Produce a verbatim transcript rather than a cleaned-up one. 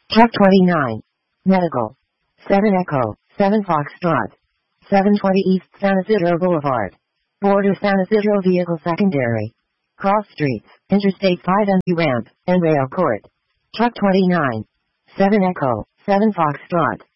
Truck twenty-nine. Medical. seven Echo, seven Foxtrot. seven twenty East San Isidro Boulevard. Border San Isidro Vehicle Secondary. Cross Streets, Interstate five and ramp, and rail court. Truck twenty-nine. seven Echo, seven Foxtrot.